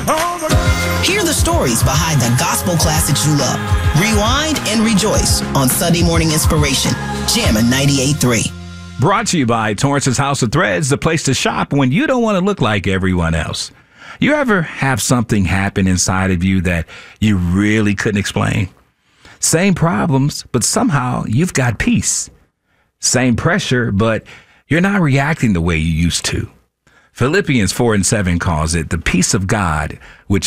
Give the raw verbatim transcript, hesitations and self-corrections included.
Hear the stories behind the gospel classics you love. Rewind and rejoice on Sunday Morning Inspiration, Jammin' ninety-eight point three. Brought to you by Torrance's House of Threads, the place to shop when you don't want to look like everyone else. You ever have something happen inside of you that you really couldn't explain? Same problems, but somehow you've got peace. Same pressure, but you're not reacting the way you used to. Philippians four and seven calls it the peace of God, which